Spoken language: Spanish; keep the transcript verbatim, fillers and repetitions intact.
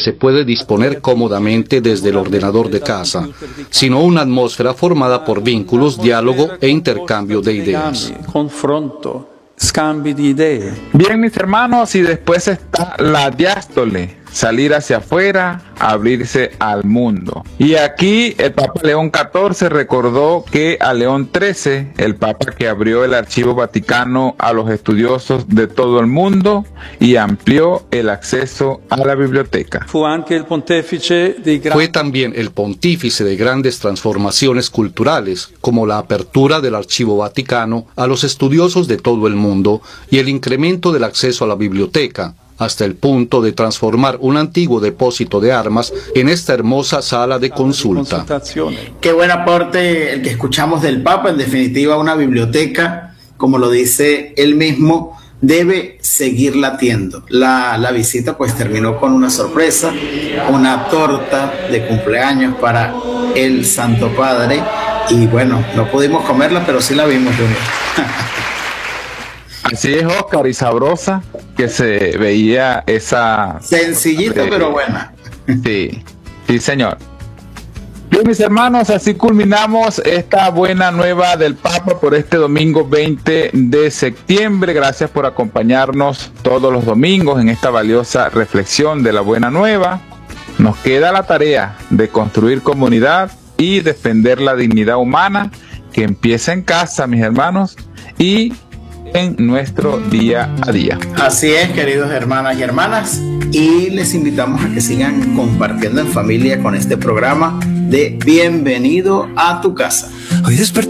se puede disponer cómodamente desde el ordenador de casa, sino una atmósfera formada por vínculos, diálogo e intercambio de ideas. Scambi di idee. Bien, mis hermanos, y después está la diástole, salir hacia afuera, abrirse al mundo. Y aquí el Papa León catorce recordó que a León trece, el Papa que abrió el Archivo Vaticano a los estudiosos de todo el mundo y amplió el acceso a la biblioteca. Fue también el pontífice de grandes transformaciones culturales, como la apertura del Archivo Vaticano a los estudiosos de todo el mundo y el incremento del acceso a la biblioteca, hasta el punto de transformar un antiguo depósito de armas en esta hermosa sala de consulta. Qué buen aporte el que escuchamos del Papa. En definitiva, una biblioteca, como lo dice él mismo, debe seguir latiendo. La, la visita pues terminó con una sorpresa, una torta de cumpleaños para el Santo Padre, y bueno, no pudimos comerla, pero sí la vimos, Junior. Así es, Oscar, y sabrosa que se veía esa... Sencillita, eh, pero buena. Sí, sí, señor. Bien, mis hermanos, así culminamos esta buena nueva del Papa por este domingo veinte de septiembre. Gracias por acompañarnos todos los domingos en esta valiosa reflexión de la buena nueva. Nos queda la tarea de construir comunidad y defender la dignidad humana, que empieza en casa, mis hermanos, y en nuestro día a día. Así es, queridos hermanas y hermanas, y les invitamos a que sigan compartiendo en familia con este programa de Bienvenido a tu casa. Hoy desperté